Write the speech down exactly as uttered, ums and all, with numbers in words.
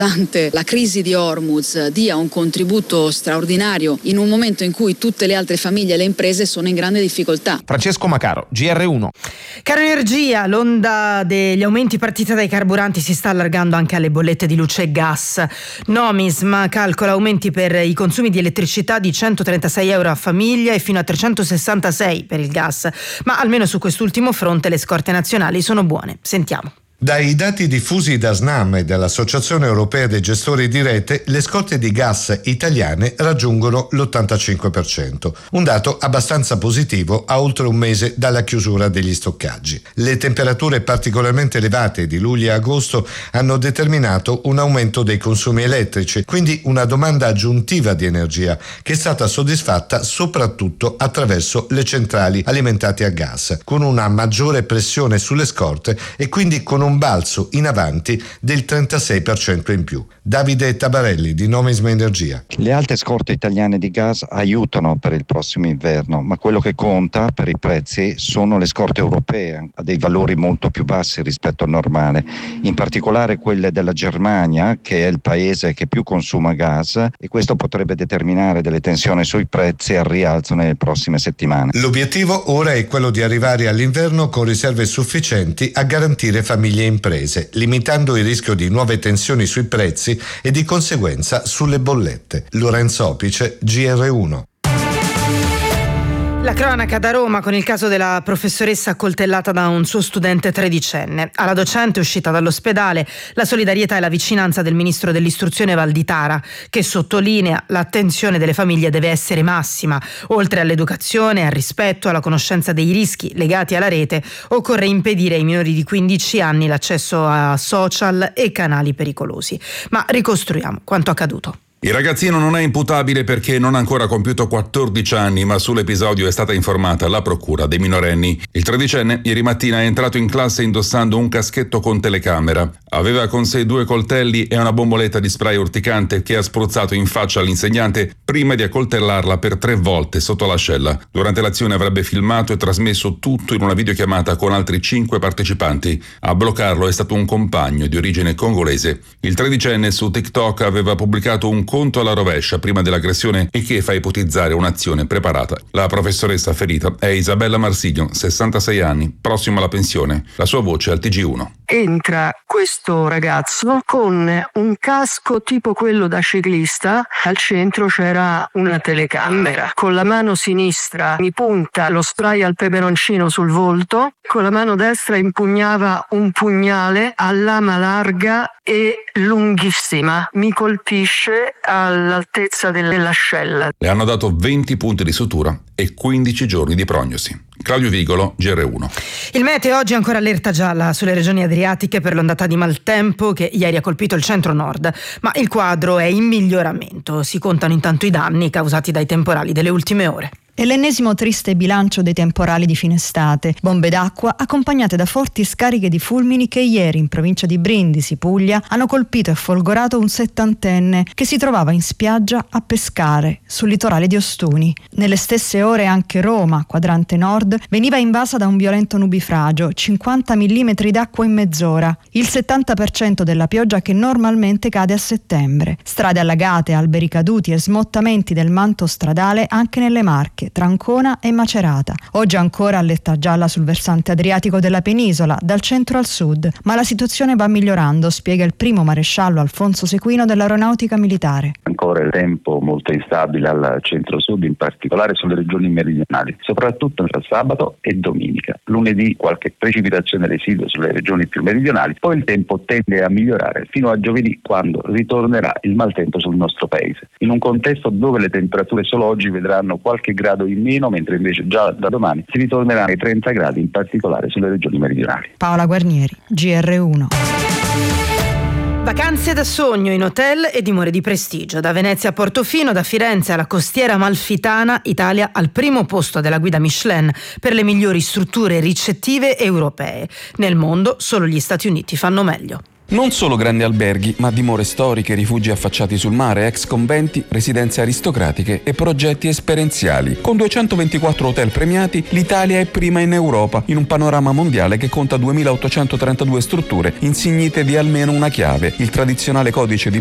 la crisi di Hormuz dia un contributo straordinario in un momento in cui tutte le altre famiglie e le imprese sono in grande difficoltà. Francesco Macaro, G R uno. Caro Energia, l'onda degli aumenti partita dai carburanti si sta allargando anche alle bollette di luce e gas. Nomisma calcola aumenti per i consumi di elettricità di centotrentasei euro a famiglia e fino a trecentosessantasei per il gas, ma almeno su quest'ultimo fronte le scorte nazionali sono buone. Sentiamo. Dai dati diffusi da SNAM e dall'Associazione Europea dei Gestori di Rete, le scorte di gas italiane raggiungono l'ottantacinque per cento, un dato abbastanza positivo a oltre un mese dalla chiusura degli stoccaggi. Le temperature particolarmente elevate di luglio e agosto hanno determinato un aumento dei consumi elettrici, quindi una domanda aggiuntiva di energia che è stata soddisfatta soprattutto attraverso le centrali alimentate a gas, con una maggiore pressione sulle scorte e quindi con un un balzo in avanti del trentasei per cento in più. Davide Tabarelli di Nomisma Energia. Le alte scorte italiane di gas aiutano per il prossimo inverno, ma quello che conta per i prezzi sono le scorte europee a dei valori molto più bassi rispetto al normale, in particolare quelle della Germania, che è il paese che più consuma gas, e questo potrebbe determinare delle tensioni sui prezzi al rialzo nelle prossime settimane. L'obiettivo ora è quello di arrivare all'inverno con riserve sufficienti a garantire famiglie e imprese, limitando il rischio di nuove tensioni sui prezzi e di conseguenza sulle bollette. Lorenzo Opice, G R uno. La cronaca da Roma con il caso della professoressa accoltellata da un suo studente tredicenne. Alla docente uscita dall'ospedale la solidarietà e la vicinanza del ministro dell'istruzione Valditara, che sottolinea l'attenzione delle famiglie deve essere massima. Oltre all'educazione, al rispetto, alla conoscenza dei rischi legati alla rete, occorre impedire ai minori di quindici anni l'accesso a social e canali pericolosi. Ma ricostruiamo quanto accaduto. Il ragazzino non è imputabile perché non ha ancora compiuto quattordici anni, ma sull'episodio è stata informata la procura dei minorenni. Il tredicenne ieri mattina è entrato in classe indossando un caschetto con telecamera. Aveva con sé due coltelli e una bomboletta di spray urticante che ha spruzzato in faccia all'insegnante prima di accoltellarla per tre volte sotto l'ascella. Durante l'azione avrebbe filmato e trasmesso tutto in una videochiamata con altri cinque partecipanti. A bloccarlo è stato un compagno di origine congolese. Il tredicenne su TikTok aveva pubblicato un conto alla rovescia prima dell'aggressione e che fa ipotizzare un'azione preparata. La professoressa ferita è Isabella Marsiglio, sessantasei anni, prossima alla pensione. La sua voce al T G uno. Entra questo ragazzo con un casco tipo quello da ciclista, al centro c'era una telecamera, con la mano sinistra mi punta lo spray al peperoncino sul volto, con la mano destra impugnava un pugnale a lama larga e lunghissima, mi colpisce all'altezza dell'ascella. Le hanno dato venti punti di sutura e quindici giorni di prognosi. Claudio Vigolo, G R uno. Il meteo oggi è ancora allerta gialla sulle regioni adriatiche per l'ondata di maltempo che ieri ha colpito il centro-nord, ma il quadro è in miglioramento. Si contano intanto i danni causati dai temporali delle ultime ore. È l'ennesimo triste bilancio dei temporali di fine estate, bombe d'acqua accompagnate da forti scariche di fulmini che ieri in provincia di Brindisi, Puglia, hanno colpito e folgorato un settantenne che si trovava in spiaggia a pescare sul litorale di Ostuni. Nelle stesse ore anche Roma, quadrante nord, veniva invasa da un violento nubifragio, cinquanta millimetri d'acqua in mezz'ora, il settanta per cento della pioggia che normalmente cade a settembre. Strade allagate, alberi caduti e smottamenti del manto stradale anche nelle Marche, tra Ancona e Macerata. Oggi ancora allerta gialla sul versante adriatico della penisola, dal centro al sud, ma la situazione va migliorando, spiega il primo maresciallo Alfonso Sequino dell'Aeronautica Militare. Ancora il tempo molto instabile al centro-sud, in particolare sulle regioni meridionali, soprattutto tra sabato e domenica. Lunedì qualche precipitazione residua sulle regioni più meridionali, poi il tempo tende a migliorare fino a giovedì, quando ritornerà il maltempo sul nostro paese, in un contesto dove le temperature solo oggi vedranno qualche grado in meno, mentre invece già da domani si ritornerà ai trenta gradi, in particolare sulle regioni meridionali. Paola Guarnieri, G R uno. Vacanze da sogno in hotel e dimore di prestigio. Da Venezia a Portofino, da Firenze alla costiera amalfitana, Italia al primo posto della guida Michelin per le migliori strutture ricettive europee. Nel mondo solo gli Stati Uniti fanno meglio. Non solo grandi alberghi, ma dimore storiche, rifugi affacciati sul mare, ex conventi, residenze aristocratiche e progetti esperienziali. Con duecentoventiquattro hotel premiati, l'Italia è prima in Europa, in un panorama mondiale che conta duemilaottocentotrentadue strutture insignite di almeno una chiave, il tradizionale codice di